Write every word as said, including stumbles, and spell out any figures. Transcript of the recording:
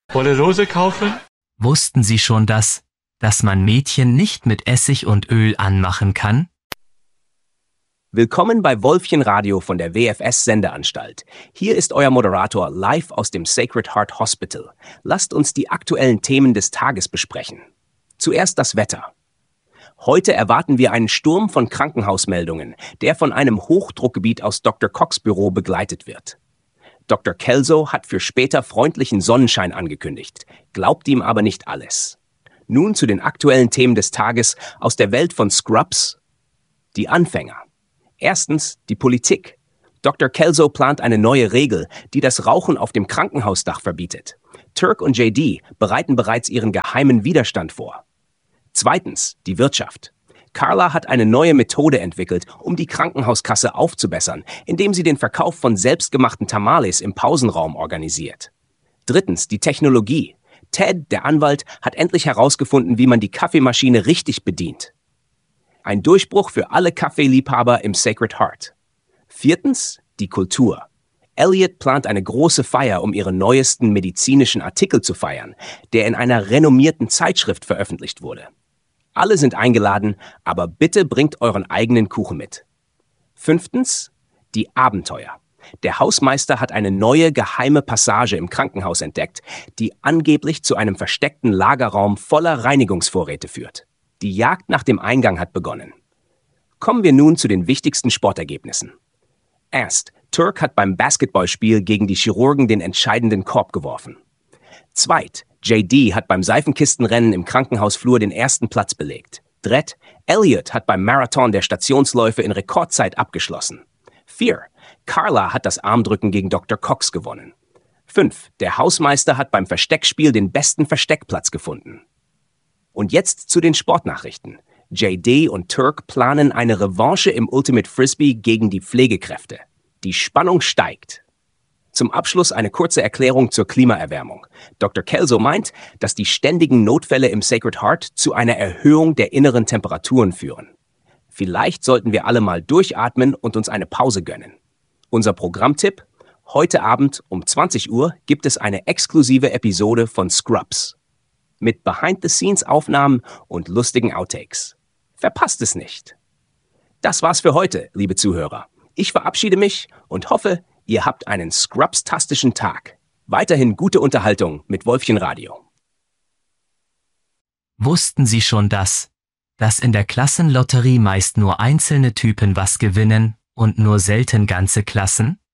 Wolle Rose kaufen? Wussten Sie schon das, dass man Mädchen nicht mit Essig und Öl anmachen kann? Willkommen bei Wolfchen Radio von der W F S-Sendeanstalt. Hier ist euer Moderator live aus dem Sacred Heart Hospital. Lasst uns die aktuellen Themen des Tages besprechen. Zuerst das Wetter. Heute erwarten wir einen Sturm von Krankenhausmeldungen, der von einem Hochdruckgebiet aus Doktor Cox' Büro begleitet wird. Doktor Kelso hat für später freundlichen Sonnenschein angekündigt, glaubt ihm aber nicht alles. Nun zu den aktuellen Themen des Tages aus der Welt von Scrubs. Die Anfänger. Erstens die Politik. Doktor Kelso plant eine neue Regel, die das Rauchen auf dem Krankenhausdach verbietet. Turk und J D bereiten bereits ihren geheimen Widerstand vor. Zweitens die Wirtschaft. Carla hat eine neue Methode entwickelt, um die Krankenhauskasse aufzubessern, indem sie den Verkauf von selbstgemachten Tamales im Pausenraum organisiert. Drittens die Technologie. Ted, der Anwalt, hat endlich herausgefunden, wie man die Kaffeemaschine richtig bedient. Ein Durchbruch für alle Kaffeeliebhaber im Sacred Heart. Viertens die Kultur. Elliot plant eine große Feier, um ihren neuesten medizinischen Artikel zu feiern, der in einer renommierten Zeitschrift veröffentlicht wurde. Alle sind eingeladen, aber bitte bringt euren eigenen Kuchen mit. Fünftens, die Abenteuer. Der Hausmeister hat eine neue geheime Passage im Krankenhaus entdeckt, die angeblich zu einem versteckten Lagerraum voller Reinigungsvorräte führt. Die Jagd nach dem Eingang hat begonnen. Kommen wir nun zu den wichtigsten Sportergebnissen. Erst, Turk hat beim Basketballspiel gegen die Chirurgen den entscheidenden Korb geworfen. Zweit, J D hat beim Seifenkistenrennen im Krankenhausflur den ersten Platz belegt. Dritt, Elliot hat beim Marathon der Stationsläufe in Rekordzeit abgeschlossen. Vier, Carla hat das Armdrücken gegen Doktor Cox gewonnen. Fünf, der Hausmeister hat beim Versteckspiel den besten Versteckplatz gefunden. Und jetzt zu den Sportnachrichten. J D und Turk planen eine Revanche im Ultimate Frisbee gegen die Pflegekräfte. Die Spannung steigt. Zum Abschluss eine kurze Erklärung zur Klimaerwärmung. Doktor Kelso meint, dass die ständigen Notfälle im Sacred Heart zu einer Erhöhung der inneren Temperaturen führen. Vielleicht sollten wir alle mal durchatmen und uns eine Pause gönnen. Unser Programmtipp: Heute Abend um zwanzig Uhr gibt es eine exklusive Episode von Scrubs. Mit Behind-the-Scenes-Aufnahmen und lustigen Outtakes. Verpasst es nicht. Das war's für heute, liebe Zuhörer. Ich verabschiede mich und hoffe, ihr habt einen Scrubs-tastischen Tag. Weiterhin gute Unterhaltung mit Wolfchen Radio. Wussten Sie schon das, dass in der Klassenlotterie meist nur einzelne Typen was gewinnen und nur selten ganze Klassen?